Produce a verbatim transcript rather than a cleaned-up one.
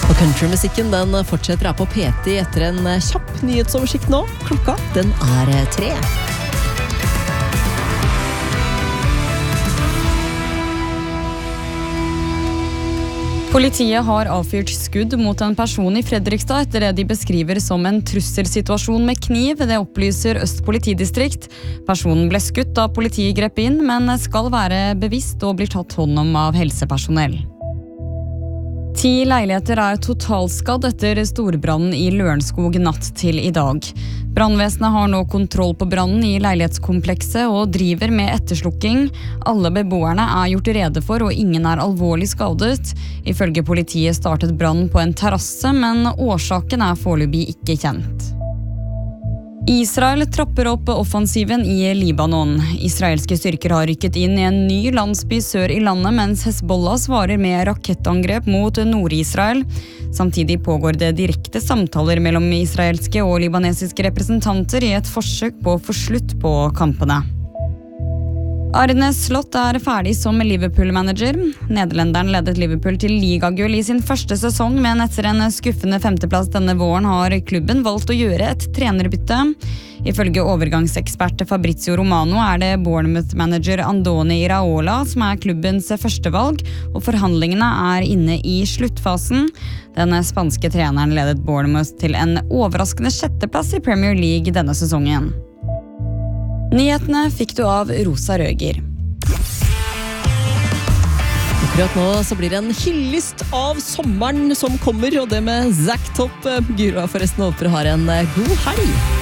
Og countrymusikken den fortsetter her på P ti etter en kjapp nyhetsoversikt nå. Klokka den er tre. Politiet har avfyrt skudd mot en person i Fredrikstad etter det de beskriver som en trusselsituasjon med kniv. Det opplyser Øst politidistrikt. Personen ble skutt da politiet grep inn, men skal være bevisst og blir tatt hånd om av helsepersonell. Ti leiligheter er totalskadd etter storbrannen i Lørenskog natt til i dag. Brannvesenet har nå kontroll på brannen i leilighetskomplekset og driver med etterslukking. Alle beboerne er gjort rede for og ingen er alvorlig skadet. Ifølge politiet startet brannen på en terrasse, men årsaken er foreløpig ikke kjent. Israel trapper opp offensiven i Libanon. Israelske styrker har rykket inn i en ny landsby sør i landet, mens Hezbollah svarer med rakettangrep mot Nord-Israel. Samtidig pågår det direkte samtaler mellom israelske og libanesiske representanter i et forsøk på å få slutt på kampene. Arne Slot er ferdig som Liverpool-manager. Nederlenderen ledet Liverpool til ligagull i sin første sesong, men etter en skuffende femteplass denne våren har klubben valgt å gjøre et trenerbytte. Ifølge overgangsekspert Fabrizio Romano er det Bournemouth-manager Andoni Iraola som er klubbens førstevalg, og forhandlingene er inne i sluttfasen. Den spanske treneren ledet Bournemouth til en overraskende sjetteplass i Premier League denne sesongen. Nyhetene fikk du av Rosa Røger. Akkurat nå så blir det en hyllest av sommeren som kommer, og det med Zack Top. Gura forresten håper du har en god helg.